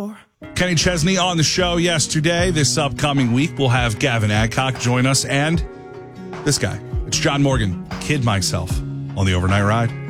Kenny Chesney on the show yesterday. This upcoming week, we'll have Gavin Adcock join us and this guy. It's John Morgan, Kid Myself on the Overnight Ride.